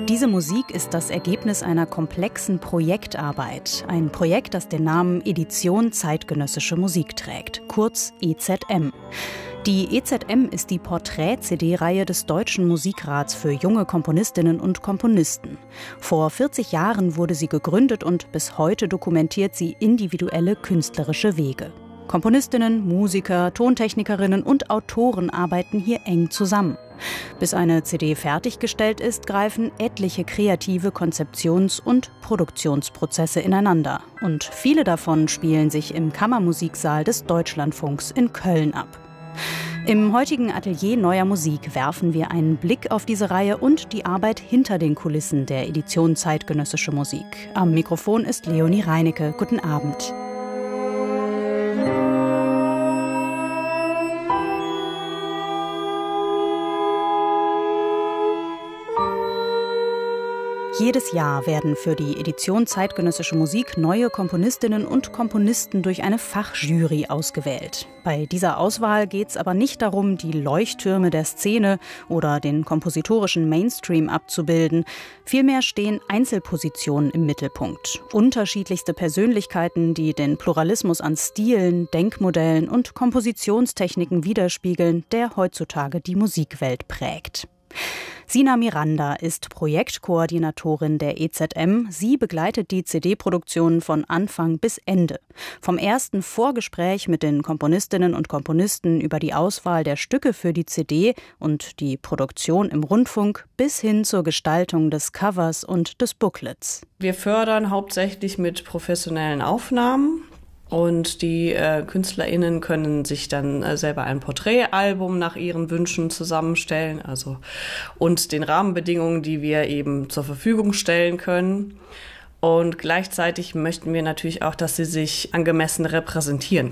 Diese Musik ist das Ergebnis einer komplexen Projektarbeit. Ein Projekt, das den Namen Edition Zeitgenössische Musik trägt, kurz EZM. Die EZM ist die Porträt-CD-Reihe des Deutschen Musikrats für junge Komponistinnen und Komponisten. Vor 40 Jahren wurde sie gegründet und bis heute dokumentiert sie individuelle künstlerische Wege. Komponistinnen, Musiker, Tontechnikerinnen und Autoren arbeiten hier eng zusammen. Bis eine CD fertiggestellt ist, greifen etliche kreative Konzeptions- und Produktionsprozesse ineinander. Und viele davon spielen sich im Kammermusiksaal des Deutschlandfunks in Köln ab. Im heutigen Atelier Neuer Musik werfen wir einen Blick auf diese Reihe und die Arbeit hinter den Kulissen der Edition Zeitgenössische Musik. Am Mikrofon ist Leonie Reinecke. Guten Abend. Jedes Jahr werden für die Edition Zeitgenössische Musik neue Komponistinnen und Komponisten durch eine Fachjury ausgewählt. Bei dieser Auswahl geht es aber nicht darum, die Leuchttürme der Szene oder den kompositorischen Mainstream abzubilden. Vielmehr stehen Einzelpositionen im Mittelpunkt. Unterschiedlichste Persönlichkeiten, die den Pluralismus an Stilen, Denkmodellen und Kompositionstechniken widerspiegeln, der heutzutage die Musikwelt prägt. Sina Miranda ist Projektkoordinatorin der EZM. Sie begleitet die CD-Produktion von Anfang bis Ende. Vom ersten Vorgespräch mit den Komponistinnen und Komponisten über die Auswahl der Stücke für die CD und die Produktion im Rundfunk bis hin zur Gestaltung des Covers und des Booklets. Wir fördern hauptsächlich mit professionellen Aufnahmen. Und die KünstlerInnen können sich dann selber ein Porträtalbum nach ihren Wünschen zusammenstellen, und den Rahmenbedingungen, die wir eben zur Verfügung stellen können. Und gleichzeitig möchten wir natürlich auch, dass sie sich angemessen repräsentieren.